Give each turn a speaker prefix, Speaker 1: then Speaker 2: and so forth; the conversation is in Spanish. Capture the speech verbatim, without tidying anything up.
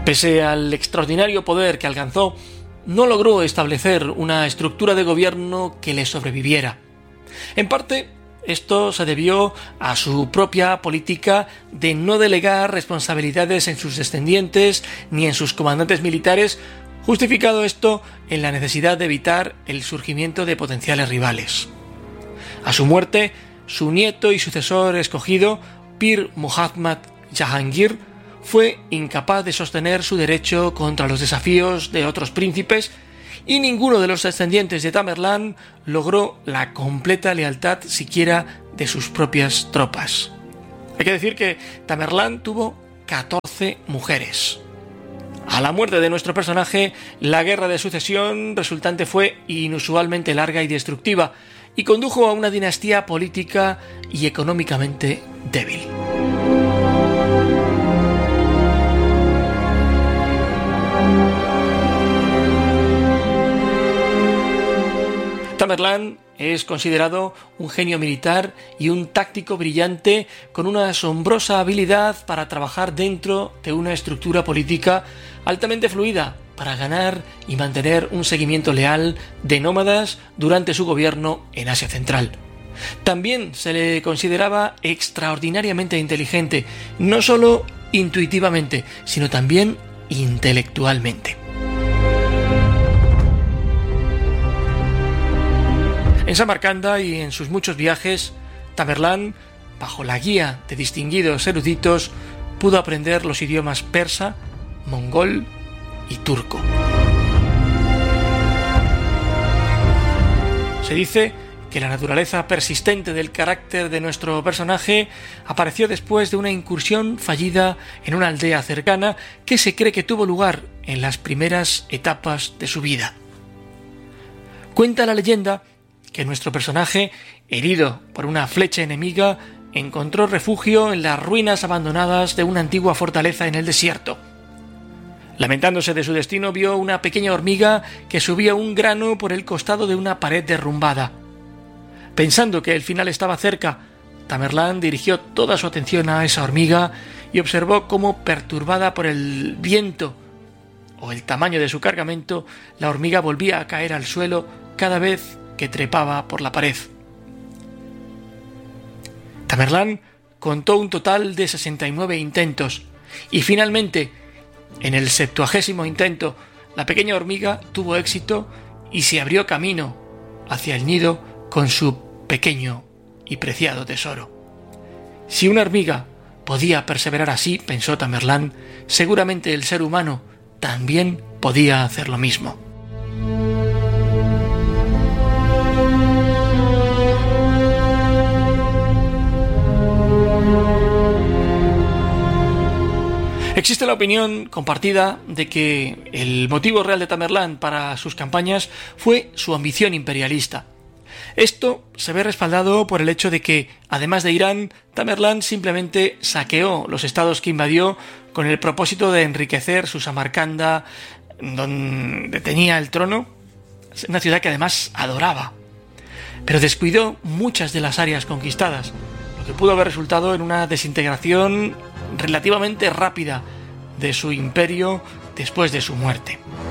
Speaker 1: Pese al extraordinario poder que alcanzó, no logró establecer una estructura de gobierno que le sobreviviera. En parte, esto se debió a su propia política de no delegar responsabilidades en sus descendientes ni en sus comandantes militares, justificado esto en la necesidad de evitar el surgimiento de potenciales rivales. A su muerte, su nieto y sucesor escogido, Pir Muhammad Jahangir, fue incapaz de sostener su derecho contra los desafíos de otros príncipes y ninguno de los descendientes de Tamerlán logró la completa lealtad siquiera de sus propias tropas. Hay que decir que Tamerlán tuvo catorce mujeres. A la muerte de nuestro personaje, la guerra de sucesión resultante fue inusualmente larga y destructiva y condujo a una dinastía política y económicamente débil. Tamerlán es considerado un genio militar y un táctico brillante con una asombrosa habilidad para trabajar dentro de una estructura política altamente fluida para ganar y mantener un seguimiento leal de nómadas durante su gobierno en Asia Central. También se le consideraba extraordinariamente inteligente, no solo intuitivamente, sino también intelectualmente. En Samarcanda y en sus muchos viajes, Tamerlán, bajo la guía de distinguidos eruditos, pudo aprender los idiomas persa, mongol y turco. Se dice que la naturaleza persistente del carácter de nuestro personaje apareció después de una incursión fallida en una aldea cercana que se cree que tuvo lugar en las primeras etapas de su vida. Cuenta la leyenda que nuestro personaje, herido por una flecha enemiga, encontró refugio en las ruinas abandonadas de una antigua fortaleza en el desierto. Lamentándose de su destino, vio una pequeña hormiga que subía un grano por el costado de una pared derrumbada. Pensando que el final estaba cerca, Tamerlán dirigió toda su atención a esa hormiga y observó cómo, perturbada por el viento o el tamaño de su cargamento, la hormiga volvía a caer al suelo cada vez que trepaba por la pared. Tamerlán contó un total de sesenta y nueve intentos y finalmente, en el septuagésimo intento, la pequeña hormiga tuvo éxito y se abrió camino hacia el nido con su pequeño y preciado tesoro. Si una hormiga podía perseverar así, pensó Tamerlán, seguramente el ser humano también podía hacer lo mismo. Existe la opinión compartida de que el motivo real de Tamerlán para sus campañas fue su ambición imperialista. Esto se ve respaldado por el hecho de que, además de Irán, Tamerlán simplemente saqueó los estados que invadió con el propósito de enriquecer su Samarcanda, donde tenía el trono, una ciudad que además adoraba. Pero descuidó muchas de las áreas conquistadas, lo que pudo haber resultado en una desintegración relativamente rápida de su imperio después de su muerte.